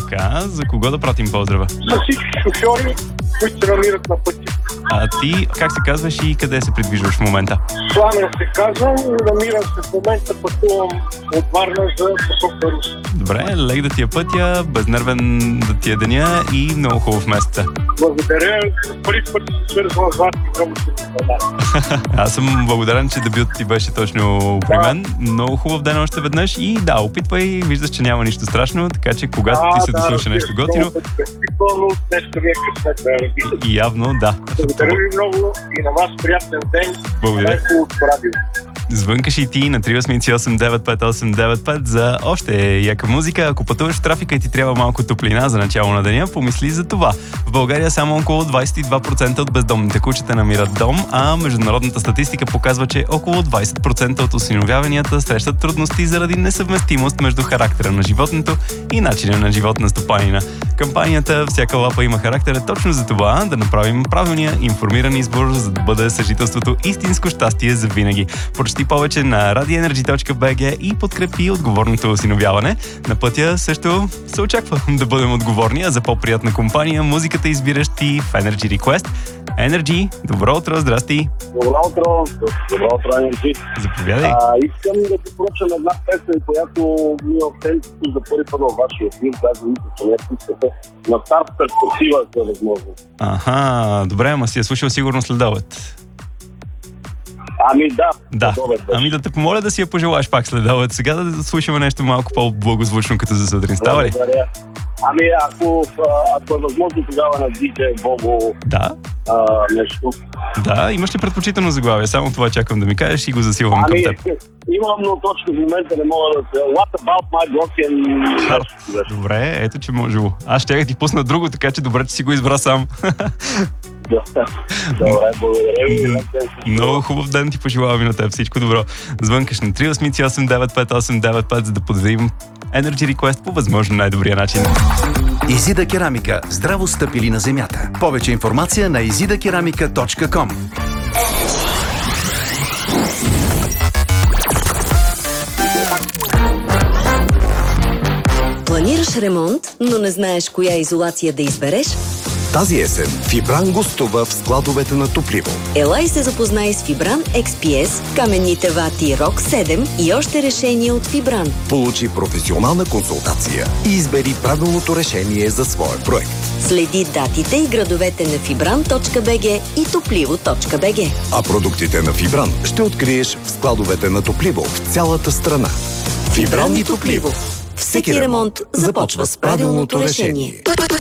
Така, за кого да пратим поздрава? За всички шофьори, които се намират на пътя. А ти, как се казваш и къде се придвижваш в момента? Пламен се казвам, намирам се в момента, пътувам от Варна за посока Русе. Добре, лек да ти е пътя, безнервен да ти е деня и много хубав месец. Благодаря. Първи път се свързвам с вас и много се благодаря. Аз съм благодарен, че дебютът ти беше точно при мен. Много хубав ден още веднъж и да, опитвай, виждаш, че няма нищо страшно, така че когато ти се дослуша нещо готино... И явно, да. Благодаря ви много и на вас приятен ден. Благодаря. Радио. Звънкаш и ти на 388-95895 за още яка музика. Ако пътуваш в трафика и ти трябва малко топлина за начало на деня, помисли за това. В България само около 22% от бездомните кучета намират дом, а международната статистика показва, че около 20% от осиновяванията срещат трудности заради несъвместимост между характера на животното и начина на живот на стопанина. Кампанията "Всяка лапа има характер" е точно за това, да направим правилния информиран избор, за да бъде съжителството истинско щастие за винаги. Прочети повече на radioenergy.bg и подкрепи отговорното осиновяване. На пътя също се очаква да бъдем отговорни, а за по-приятна компания музиката избираш ти в Energy Request. Energy, добро утро, здрасти! Добро утро, Energy. Заповядай. Искам да ти поръчам една песен, която ми е автентично за първи път във вашия ефир, даже мисля, че не пускате на старт перспектива, ако е възможно. Аха, добре, ама си я слушал сигурно следобед. Ами да. Да, ами да те помоля да си я пожелаеш пак следобед. Сега да слушаме нещо малко по-благозвучно като за сутрин. Става ли? Ами ако е възможно тогава на DJ Бобо нещо. Да, имаш ли предпочитано заглавие? Само това чакам да ми кажеш и го засилвам към теб. Имам, но точно в момента не мога да се... What about my broken heart? Добре, ето че можело. Аз ще ти пусна друго, така че добре, че си го избра сам. Добре, благодаря ви. Много хубав ден ти пожелавам и на теб. Всичко добро. Звънкаш на 388-95895, за да подадим Energy Request по възможно най-добрия начин. Изида керамика. Здраво стъпили на земята. Повече информация на izidakeramika.com. Планираш ремонт, но не знаеш коя изолация да избереш? Тази есен Фибран гостува в складовете на Топливо. Ела и се запознай с Фибран XPS, каменните вати Rock 7 и още решения от Фибран. Получи професионална консултация и избери правилното решение за своя проект. Следи датите и градовете на fibran.bg и toplivo.bg. А продуктите на Фибран ще откриеш в складовете на Топливо в цялата страна. Фибран и Топливо. Всеки ремонт започва с правилното решение.